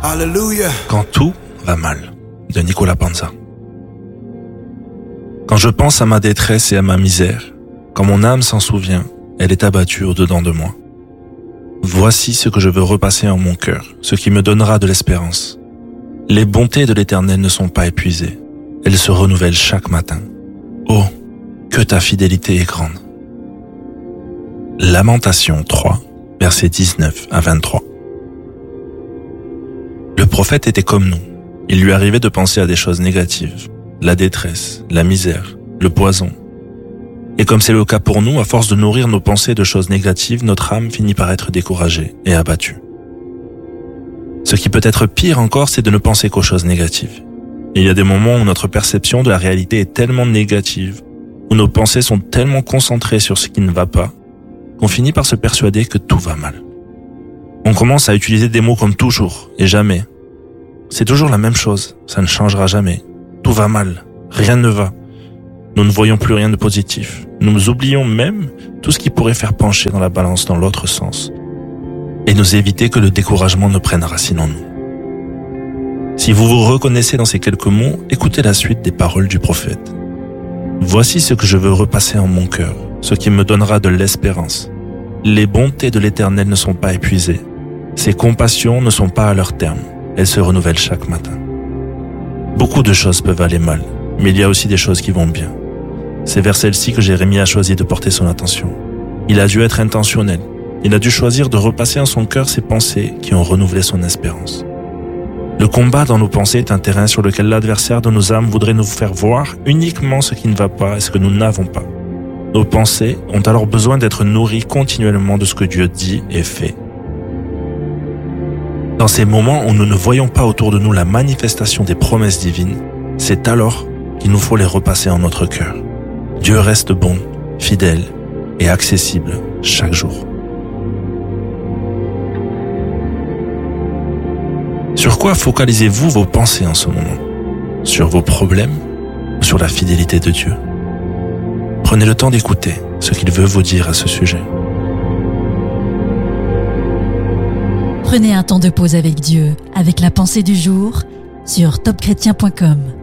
Hallelujah. Quand tout va mal, de Nicolas Panza. Quand je pense à ma détresse et à ma misère, quand mon âme s'en souvient, elle est abattue au-dedans de moi. Voici ce que je veux repasser en mon cœur, ce qui me donnera de l'espérance. Les bontés de l'Éternel ne sont pas épuisées, elles se renouvellent chaque matin. Oh, que ta fidélité est grande. Lamentation 3, versets 19 à 23. Le prophète était comme nous. Il lui arrivait de penser à des choses négatives, la détresse, la misère, le poison. Et comme c'est le cas pour nous, à force de nourrir nos pensées de choses négatives, notre âme finit par être découragée et abattue. Ce qui peut être pire encore, c'est de ne penser qu'aux choses négatives. Et il y a des moments où notre perception de la réalité est tellement négative, où nos pensées sont tellement concentrées sur ce qui ne va pas, qu'on finit par se persuader que tout va mal. On commence à utiliser des mots comme toujours et jamais. C'est toujours la même chose, ça ne changera jamais. Tout va mal, rien ne va. Nous ne voyons plus rien de positif. Nous oublions même tout ce qui pourrait faire pencher dans la balance dans l'autre sens et nous éviter que le découragement ne prenne racine en nous. Si vous vous reconnaissez dans ces quelques mots, écoutez la suite des paroles du prophète. Voici ce que je veux repasser en mon cœur, ce qui me donnera de l'espérance. Les bontés de l'Éternel ne sont pas épuisées. Ses compassions ne sont pas à leur terme. Elles se renouvellent chaque matin. Beaucoup de choses peuvent aller mal, mais il y a aussi des choses qui vont bien. C'est vers celle-ci que Jérémie a choisi de porter son attention. Il a dû être intentionnel. Il a dû choisir de repasser en son cœur ces pensées qui ont renouvelé son espérance. Le combat dans nos pensées est un terrain sur lequel l'adversaire de nos âmes voudrait nous faire voir uniquement ce qui ne va pas et ce que nous n'avons pas. Nos pensées ont alors besoin d'être nourries continuellement de ce que Dieu dit et fait. Dans ces moments où nous ne voyons pas autour de nous la manifestation des promesses divines, c'est alors qu'il nous faut les repasser en notre cœur. Dieu reste bon, fidèle et accessible chaque jour. Sur quoi focalisez-vous vos pensées en ce moment? Sur vos problèmes ou sur la fidélité de Dieu? Prenez le temps d'écouter ce qu'il veut vous dire à ce sujet. Prenez un temps de pause avec Dieu, avec la pensée du jour sur topchrétien.com.